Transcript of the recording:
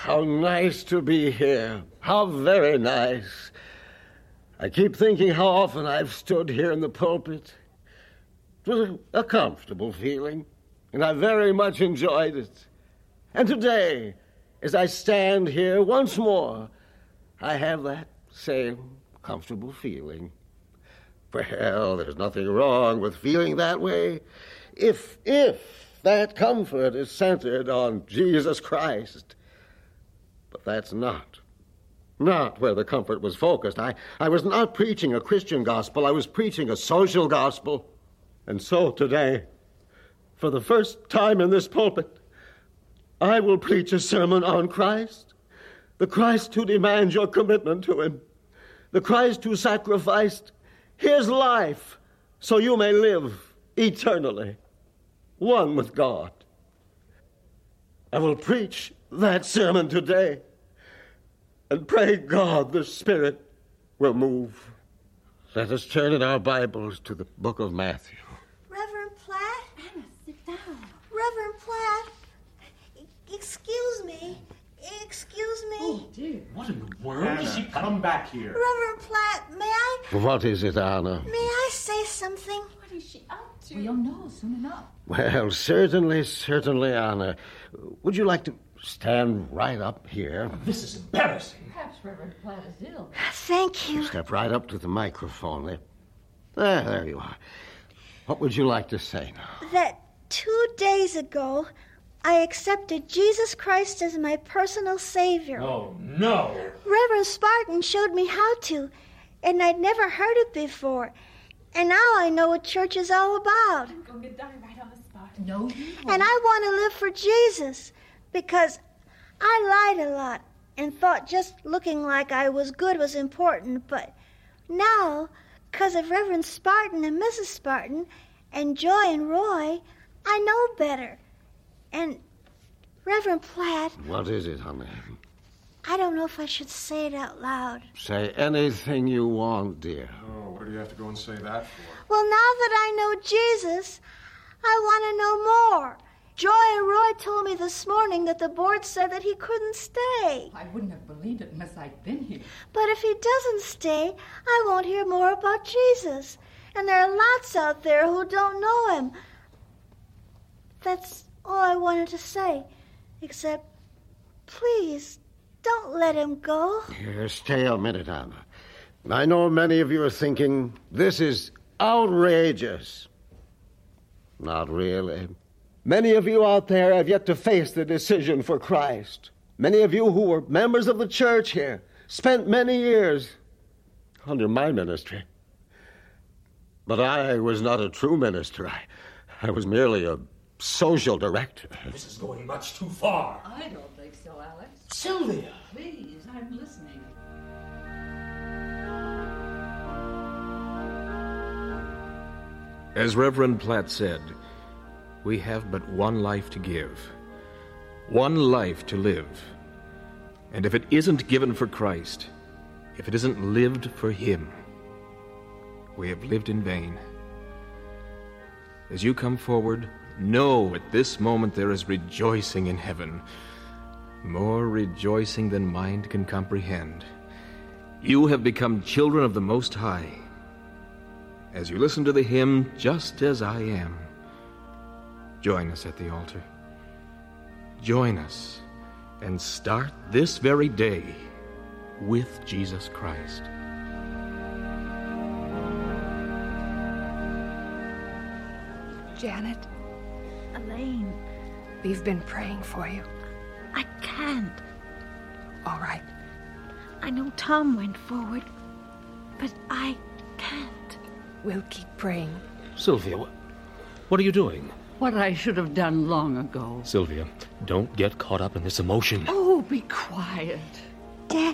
how nice to be here. How very nice. I keep thinking how often I've stood here in the pulpit. It was a comfortable feeling, and I very much enjoyed it. And today, as I stand here once more, I have that same comfortable feeling. Well, there's nothing wrong with feeling that way if that comfort is centered on Jesus Christ. But that's not where the comfort was focused. I was not preaching a Christian gospel. I was preaching a social gospel. And so today, for the first time in this pulpit, I will preach a sermon on Christ. The Christ who demands your commitment to him. The Christ who sacrificed his life so you may live eternally, one with God. I will preach that sermon today and pray God the Spirit will move. Let us turn in our Bibles to the book of Matthew. Reverend Platt? Anna, sit down. Reverend Platt? Excuse me. Oh, dear. What in the world? Anna, come back here. Reverend Platt, may I... What is it, Anna? May I say something? What is she up to? We'll know soon enough. Well, certainly, Anna. Would you like to stand right up here? This is embarrassing. Perhaps Reverend Platt is ill. Thank you. Step right up to the microphone. There you are. What would you like to say now? That 2 days ago, I accepted Jesus Christ as my personal Savior. Oh, no. Reverend Spartan showed me how to, and I'd never heard it before. And now I know what church is all about. I'm going to die right on the spot. No, you won't. And I want to live for Jesus, because I lied a lot and thought just looking like I was good was important. But now, because of Reverend Spartan and Mrs. Spartan and Joy and Roy, I know better. And, Reverend Platt... What is it, honey? I don't know if I should say it out loud. Say anything you want, dear. Oh, where do you have to go and say that for? Well, now that I know Jesus, I want to know more. Joy and Roy told me this morning that the board said that he couldn't stay. I wouldn't have believed it unless I'd been here. But if he doesn't stay, I won't hear more about Jesus. And there are lots out there who don't know him. That's all I wanted to say, except, please, don't let him go. Here, stay a minute, Anna. I know many of you are thinking, this is outrageous. Not really. Many of you out there have yet to face the decision for Christ. Many of you who were members of the church here spent many years under my ministry. But I was not a true minister. I was merely a social director. This is going much too far. I don't think so, Alex. Sylvia! Please, I'm listening. As Reverend Platt said, we have but one life to give, one life to live. And if it isn't given for Christ, if it isn't lived for him, we have lived in vain. As you come forward, know at this moment there is rejoicing in heaven, more rejoicing than mind can comprehend. You have become children of the Most High. As you listen to the hymn, Just As I Am, join us at the altar. Join us and start this very day with Jesus Christ. Janet, Elaine, we've been praying for you. I can't. All right. I know Tom went forward, but I can't. We'll keep praying. Sylvia, what are you doing? What I should have done long ago. Sylvia, don't get caught up in this emotion. Oh, be quiet. Daddy.